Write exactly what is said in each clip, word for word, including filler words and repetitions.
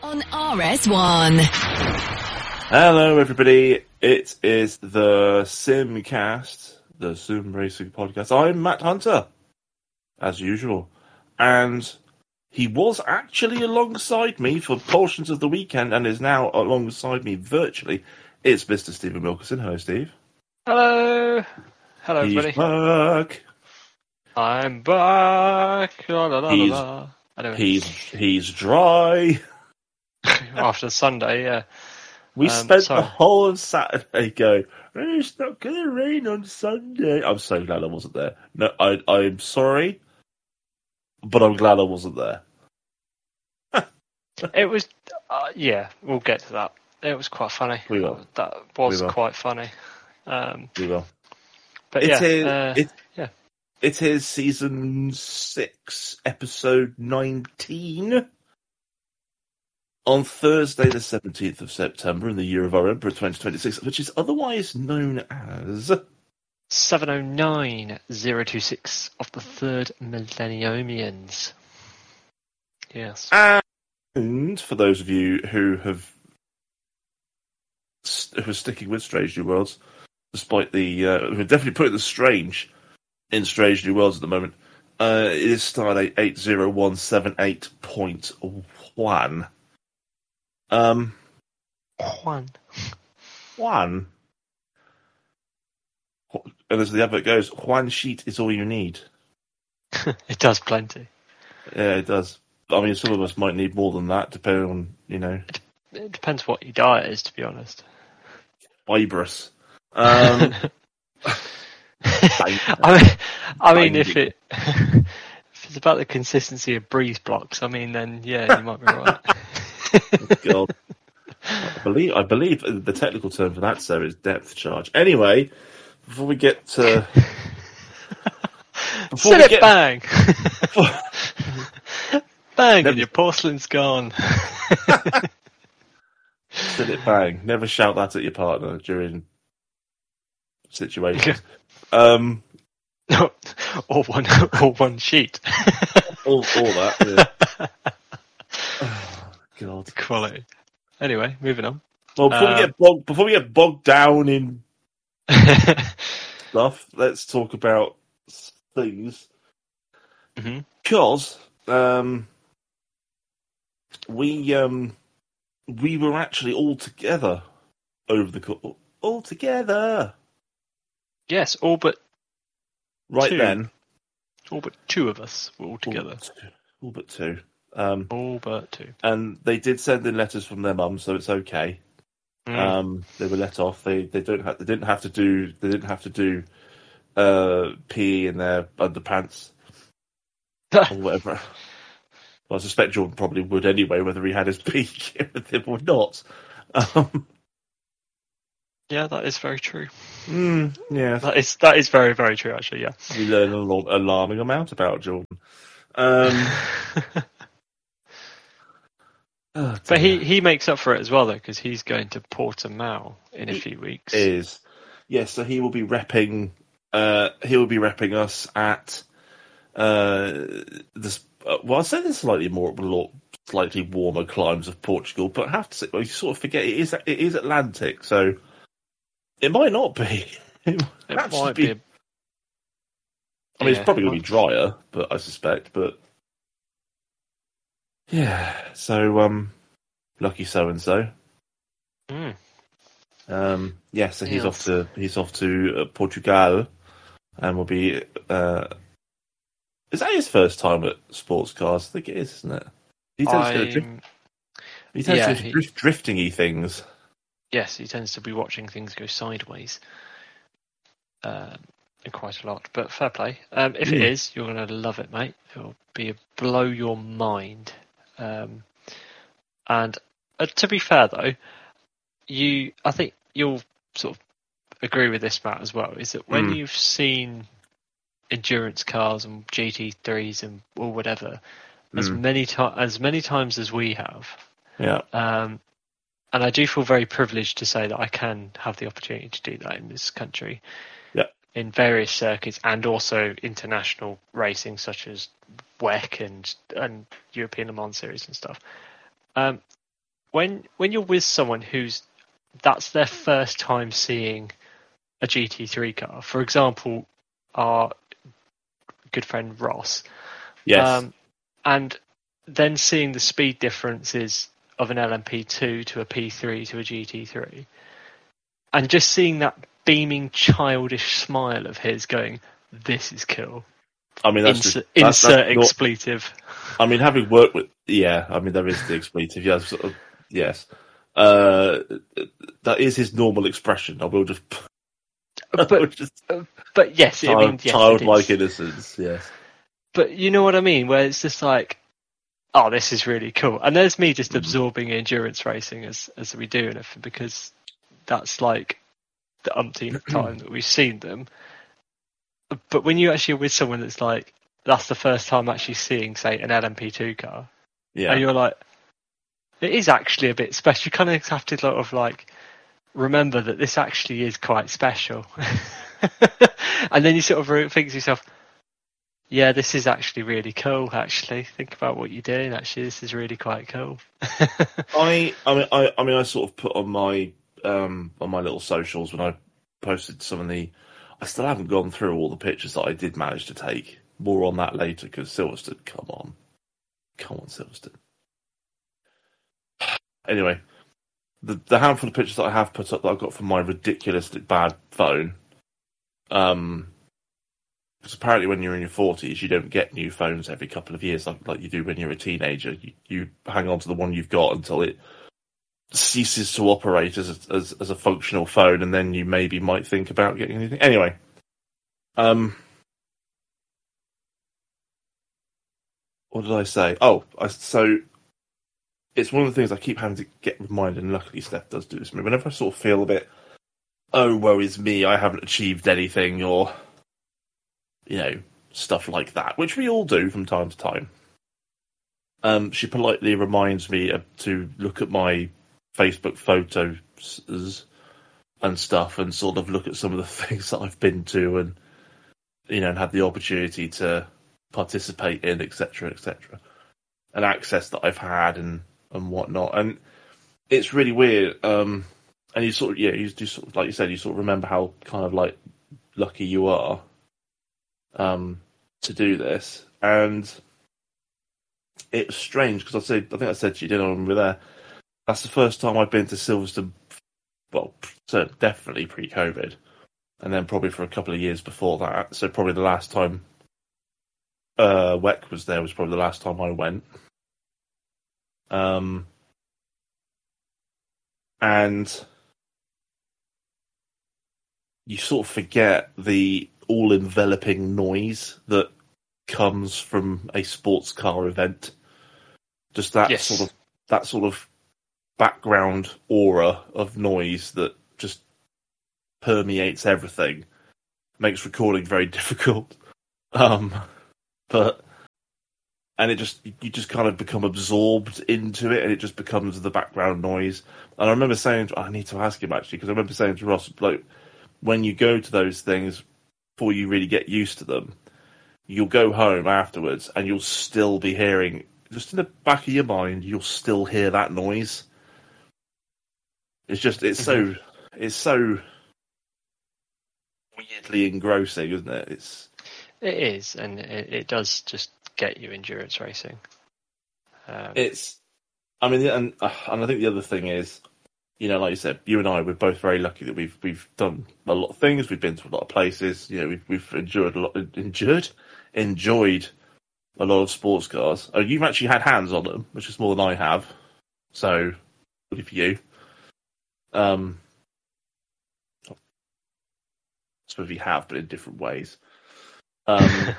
On R S one. Hello, everybody. It is the Simcast, the Sim Racing Podcast. I'm Matt Hunter, as usual, and he was actually alongside me for portions of the weekend and is now alongside me virtually. It's Mister Stephen Wilkerson. Hello, Steve. Hello. Hello, He's everybody. back. I'm back. La, la, la, He's, la. Anyway. he's, he's dry. After Sunday, yeah. We um, spent sorry. the whole of Saturday going, oh, it's not going to rain on Sunday. I'm so glad I wasn't there. No, I, I'm sorry, but I'm glad I wasn't there. It was, uh, yeah, we'll get to that. It was quite funny. We will. That was We will. quite funny. Um, We will. but It yeah, is, uh, it, yeah. it is season six, episode nineteen. On Thursday, the seventeenth of September, in the year of our Emperor twenty twenty-six, which is otherwise known as seven oh nine oh two six of the third Millenniumians. Yes. And for those of you who have who are sticking with Strange New Worlds, despite the uh, who are definitely putting the strange in Strange New Worlds at the moment, uh, it is Stardate eight zero one seven eight point one. Um, Juan. Juan. And as the advert goes, Juan sheet is all you need. It does plenty. Yeah, it does. I mean, some of us might need more than that, depending on, you know, It depends what your diet is, to be honest. fibrous. Um, I mean, I mean, if it if it's about the consistency of breeze blocks, I mean, then yeah, you might be right. God. I believe I believe the technical term for that, sir, is depth charge. Anyway, before we get to before Sit we it get bang, bang, Never- and your porcelain's gone. sit it bang. Never shout that at your partner during situations. um, or one, or one sheet. all, all that. Yeah. Oh, God. Quality. Anyway, moving on. Well, before we Um, get bogged, before we get bogged down in stuff, let's talk about things. Mhm. Because um, we um, we were actually all together over the co- all together Yes, all but right Two. then. all but two of us were all together. All but two. All but two. Um, All but two. and they did send in letters from their mum, so it's okay. Mm. Um, they were let off. They they don't have they didn't have to do they didn't have to do uh, P E in their underpants or whatever. Well, I suspect Jordan probably would anyway, whether he had his P E with him or not. Um, Yeah, that is very true. mm, yeah, That is that is very very true. Actually, yeah. we learn a lot, alarming amount about Jordan. Um, oh, But he, dear. he makes up for it as well, though, because he's going to Portimao in a He few weeks. is yes, so he will be repping. Uh, he will be repping us at uh, this. Uh, well, I'd say the slightly more, slightly warmer climes of Portugal, but I have to say, well, you sort of forget it is it is Atlantic, so it might not be. It, It might might be. be. a- I mean, it's yeah, probably going to might- be drier, but I suspect. But yeah, so um, lucky so and so. Mm. Um, yeah, so he's Yes. off to he's off to uh, Portugal, and will be. Uh, is that his first time at sports cars? I think it is, isn't it? He tends to go drift, I'm- he tends yeah, to he- go drift, drifting-y things. Yes, he tends to be watching things go sideways. Um, quite a lot, but fair play. Um, if it Mm. is, you're going to love it, mate. It'll be a blow your mind. Um, and uh, to be fair, though, you, I think you'll sort of agree with this, Matt, as well. Is that when Mm. you've seen endurance cars and G T threes and or whatever as Mm. many to- as many times as we have, Yeah, um, and I do feel very privileged to say that I can have the opportunity to do that in this country. Yeah. In various circuits and also international racing such as W E C and and European Le Mans Series and stuff. Um, when when you're with someone who's that's their first time seeing a G T three car, for example, our good friend Ross, Yes. um, and then seeing the speed differences of an L M P two to a P three to a G T three, and just seeing that beaming childish smile of his going, "This is cool." I mean, that's Insert, just, that's, insert that's not, expletive. I mean, having worked with, yeah, I mean, there is the expletive, yes, sort of, yes. Uh, that is his normal expression. I will just, But, just but yes, child, I mean, yes, childlike it is. innocence, yes. But you know what I mean, where it's just like, oh, this is really cool. And there's me just Mm. absorbing endurance racing as as we do, and everything, because that's like the umpteenth time that we've seen them. But when you actually are with someone that's like, that's the first time actually seeing, say, an L M P two car, Yeah. and you're like, it is actually a bit special. You kind of have to sort of like remember that this actually is quite special. And then you sort of think to yourself, yeah, this is actually really cool, actually. Think about what you're doing, actually. This is really quite cool. I, I mean, I, I mean, I sort of put on my, um, on my little socials when I posted some of the, I still haven't gone through all the pictures that I did manage to take. More on that later, because Silverstone, come on. Come on, Silverstone. Anyway, the, the handful of pictures that I have put up that I've got from my ridiculously bad phone, um, because apparently when you're in your forties, you don't get new phones every couple of years like, like you do when you're a teenager. You, you hang on to the one you've got until it ceases to operate as a, as, as a functional phone, and then you maybe might think about getting anything. Anyway, um, what did I say? Oh, I, so it's one of the things I keep having to get reminded, and luckily Steph does do this to me. Whenever I sort of feel a bit, oh, woe is me, I haven't achieved anything, or, you know, stuff like that, which we all do from time to time. Um, she politely reminds me to look at my Facebook photos and stuff, and sort of look at some of the things that I've been to, and you know, and had the opportunity to participate in, et cetera, et cetera, and access that I've had, and and whatnot. And it's really weird. Um, and you sort of, yeah, you do sort of, like you said, you sort of remember how kind of like lucky you are um, to do this, and it was strange because I said, I think I said to you, didn't I, when we were there, that's the first time I've been to Silverstone, well, so definitely pre-COVID, and then probably for a couple of years before that. So probably the last time uh, W E C was there was probably the last time I went. Um, and you sort of forget the all-enveloping noise that comes from a sports car event. Just that Yes. sort of that sort of background aura of noise that just permeates everything, makes recording very difficult. Um, but and it just you just kind of become absorbed into it, and it just becomes the background noise. And I remember saying, I need to ask him actually, because I remember saying to Ross, like, when you go to those things, before you really get used to them, you'll go home afterwards and you'll still be hearing, just in the back of your mind, you'll still hear that noise. It's just, it's mm-hmm. so, it's so weirdly engrossing, isn't it? It's, it is, and it, it does just get you endurance racing. Um, it's, I mean, and uh, and I think the other thing is, you know, like you said, you and I, we're both very lucky that we've we've done a lot of things. We've been to a lot of places. You know, we've we've enjoyed a lot, endured, enjoyed a lot of sports cars. Oh, you've actually had hands on them, which is more than I have. So, good for you. Um, I suppose you have, but in different ways. Um,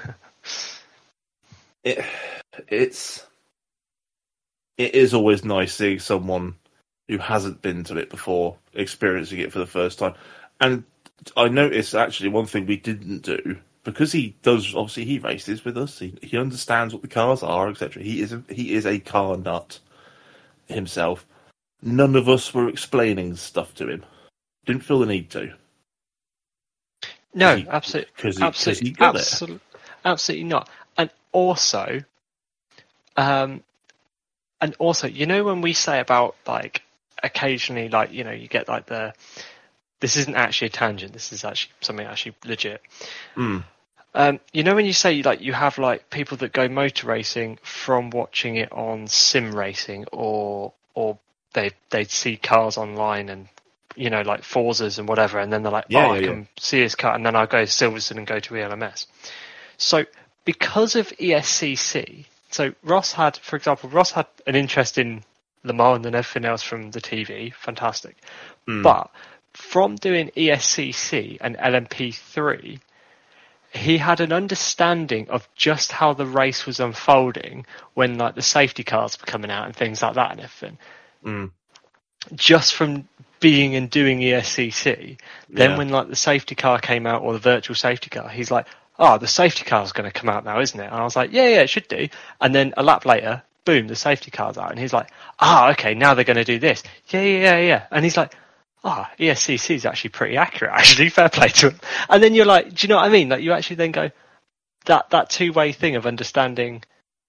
it it's it is always nice seeing someone who hasn't been to it before experiencing it for the first time. And I noticed actually one thing we didn't do, because he does, obviously he races with us, he, he understands what the cars are, et cetera. He is a, he is a car nut himself. None of us were explaining stuff to him. Didn't feel the need to. No, he, absolutely, cause he, absolutely, cause he got absolutely, it. absolutely not. And also, um, and also, you know, when we say about like occasionally, like you know, you get like the this isn't actually a tangent. This is actually something actually legit. Mm. Um, you know, when you say like you have like people that go motor racing from watching it on sim racing, or or they they see cars online and you know like Forzas and whatever, and then they're like, Yeah, oh, yeah, I can yeah. see his car, and then I go to Silverstone and go to E L M S. So because of E S C C, so Ross had, for example, Ross had an interest in Le Mans and everything else from the T V, fantastic. Mm. But from doing E S C C and L M P three, he had an understanding of just how the race was unfolding when like the safety cars were coming out and things like that and everything. Mm. Just from being and doing E S C C. Then Yeah. when like the safety car came out, or the virtual safety car, he's like, oh, the safety car's going to come out now, isn't it? And I was like, yeah, yeah, it should do. And then a lap later, boom, the safety car's out. And he's like, ah, okay, now they're going to do this. Yeah, yeah, yeah, yeah. And he's like, ah, oh, E S C C is actually pretty accurate, actually. Fair play to him. And then you're like, do you know what I mean? Like, you actually then go, that, that two-way thing of understanding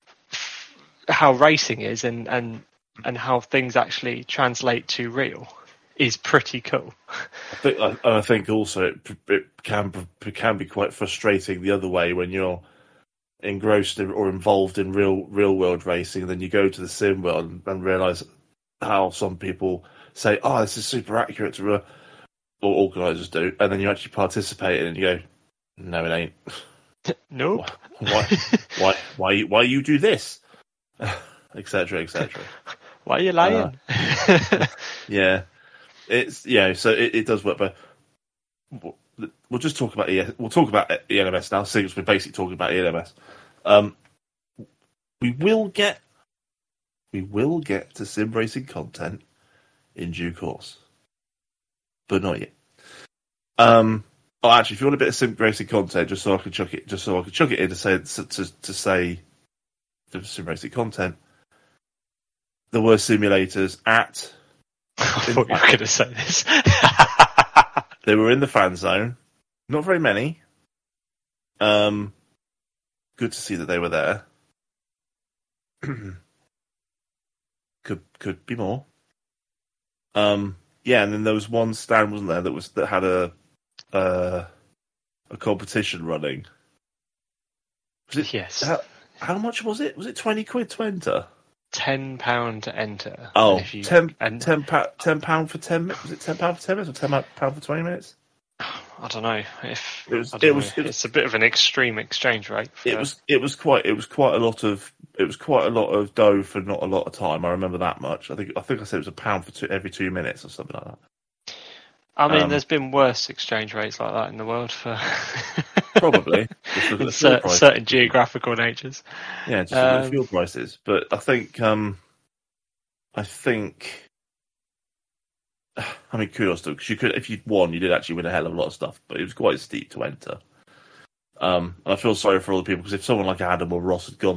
how racing is and, and, and how things actually translate to real is pretty cool. I think, I, I think also it, it can it can be quite frustrating the other way when you're engrossed in, or involved in real real world racing, and then you go to the sim world and, and realise how some people say, "Oh, this is super accurate," to or organisers do, and then you actually participate in it and you go, "No, it ain't." Nope. Why? Why? Why? Why you do this? Etc. Etc. Why are you lying? Uh, yeah. It's yeah, so it, it does work, but we'll just talk about E S, we'll talk about E L M S now, since we're basically talking about E L M S. Um, we will get we will get to sim racing content in due course, but not yet. Um, oh, actually, if you want a bit of sim racing content, just so I can chuck it, just so I can chuck it in to say to to say the sim racing content, there were simulators at. I thought you were going to say this. They were in the fan zone. Not very many. Um, good to see that they were there. could could be more. Um, yeah, and then there was one stand, wasn't there, that was that had a uh, a competition running. Was it? Yes. How, how much was it? Was it twenty quid to enter? Ten pound to enter. Oh, if you, ten, and, ten, pa- ten pound for ten minutes. Was it ten pound for ten minutes or ten pound for twenty minutes? I don't know if It was. I don't It know. was. It was. It's a bit of an extreme exchange rate. For, It was. It was quite. It was quite a lot of. It was quite a lot of dough for not a lot of time. I remember that much. I think. I think I said it was a pound for two, every two minutes or something like that. I mean, Um, there's been worse exchange rates like that in the world for Probably just look at in the fuel cer- prices. certain geographical natures. Yeah, just look at the Um, fuel prices. But I think. Um, I think. I mean, kudos to because you could, if you'd won, you did actually win a hell of a lot of stuff. But it was quite steep to enter. Um, and I feel sorry for all the people because if someone like Adam or Ross had gone